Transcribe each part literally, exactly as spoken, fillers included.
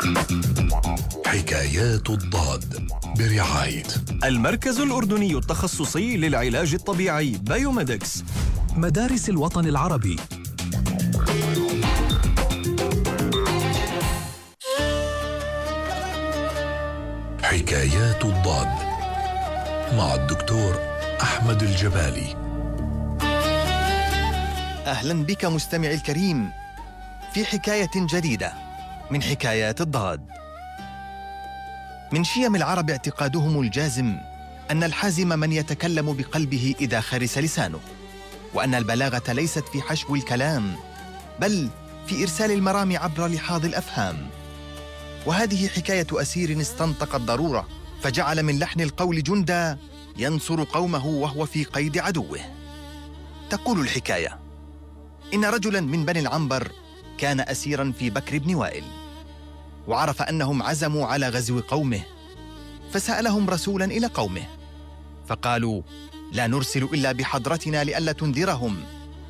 حكايات الضاد برعاية المركز الأردني التخصصي للعلاج الطبيعي بايوميدكس، مدارس الوطن العربي. حكايات الضاد مع الدكتور أحمد الجبالي. أهلا بك مستمعي الكريم في حكاية جديدة من حكايات الضاد. من شيم العرب اعتقادهم الجازم أن الحازم من يتكلم بقلبه إذا خرس لسانه، وأن البلاغة ليست في حشو الكلام بل في إرسال المرام عبر لحاظ الأفهام. وهذه حكاية أسير استنطق الضرورة فجعل من لحن القول جندا ينصر قومه وهو في قيد عدوه. تقول الحكاية: إن رجلاً من بني العنبر كان أسيراً في بكر بن وائل، وعرف أنهم عزموا على غزو قومه، فسألهم رسولاً إلى قومه فقالوا: لا نرسل إلا بحضرتنا لئلا تنذرهم.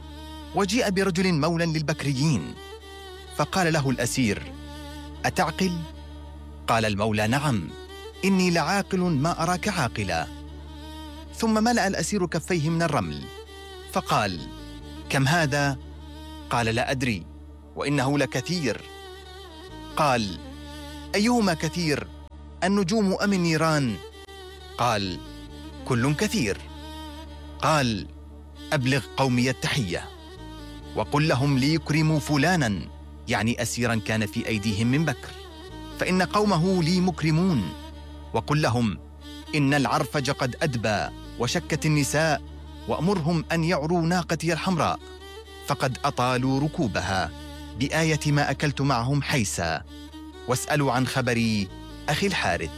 وجيء برجل مولى للبكريين فقال له الأسير: أتعقل؟ قال المولى: نعم، إني لعاقل ما أراك عاقلا. ثم ملأ الأسير كفيه من الرمل فقال: كم هذا؟ قال: لا أدري، وإنه لكثير. قال: أيهما كثير، النجوم أم النيران؟ قال: كل كثير. قال: أبلغ قومي التحية وقل لهم ليكرموا فلانا، يعني أسيرا كان في أيديهم من بكر، فإن قومه لي مكرمون. وقل لهم إن العرفج قد أدبى وشكت النساء، وأمرهم أن يعروا ناقتي الحمراء فقد أطالوا ركوبها بآية ما أكلت معهم حيسا، واسألوا عن خبري أخي الحارث.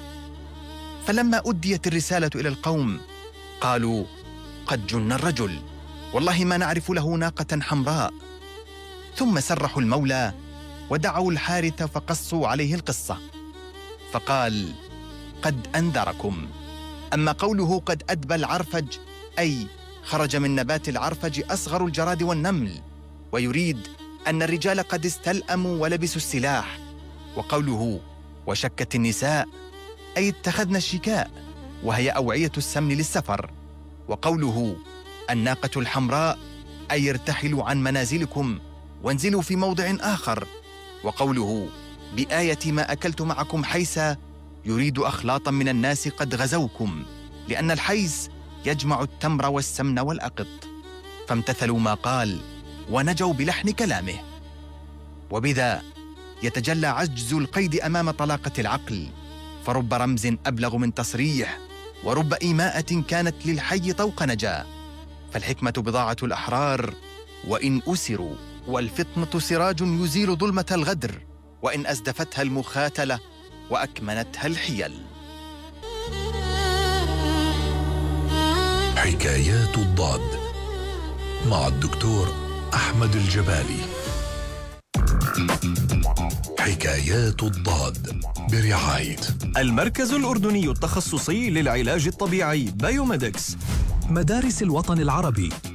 فلما أديت الرسالة إلى القوم قالوا: قد جن الرجل، والله ما نعرف له ناقة حمراء. ثم سرحوا المولى ودعوا الحارث فقصوا عليه القصة، فقال: قد أنذركم. أما قوله قد أدبى العرفج، أي خرج من نبات العرفج أصغر الجراد والنمل، ويريد أن الرجال قد استلأموا ولبسوا السلاح. وقوله وشكت النساء، أي اتخذنا الشكاء، وهي أوعية السمن للسفر. وقوله الناقة الحمراء، أي ارتحلوا عن منازلكم وانزلوا في موضع آخر. وقوله بآية ما أكلت معكم حيسا، يريد أخلاطا من الناس قد غزوكم، لأن الحيس يجمع التمر والسمن والأقط. فامتثلوا ما قال ونجوا بلحن كلامه. وبذا يتجلى عجز القيد أمام طلاقة العقل، فرب رمز أبلغ من تصريح، ورب إيماءة كانت للحي طوق نجا. فالحكمة بضاعة الأحرار وإن أسروا، والفطنة سراج يزيل ظلمة الغدر، وإن أزدفتها المخاتلة وأكمنتها الحيل. حكايات الضاد مع الدكتور أحمد الجبالي. حكايات الضاد برعاية المركز الأردني التخصصي للعلاج الطبيعي بايوميدكس، مدارس الوطن العربي.